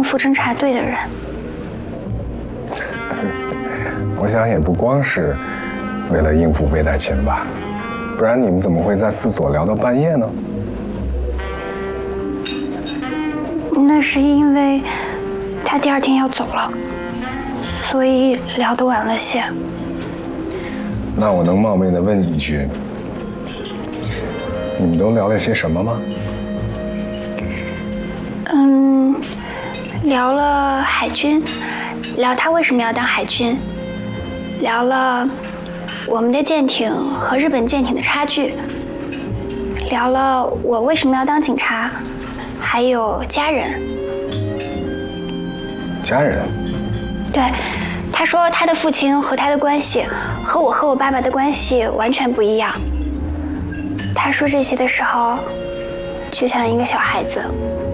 付侦察队的人。 我想也不光是为了应付魏代琴吧，不然你们怎么会在四所聊到半夜呢？ 那是因为他第2天要走了，所以聊得晚了些。 那我能冒昧地问你一句，你们都聊了些什么吗？ 聊了海军，聊他为什么要当海军，聊了我们的舰艇和日本舰艇的差距，聊了我为什么要当警察，还有家人。 家人？ 对，他说他的父亲和他的关系和我和我爸爸的关系完全不一样。他说这些的时候，就像一个小孩子。